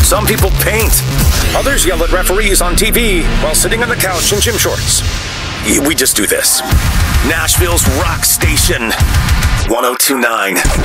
Some people paint. Others yell at referees on TV while sitting on the couch in gym shorts. We just do this. Nashville's Rock Station 1029.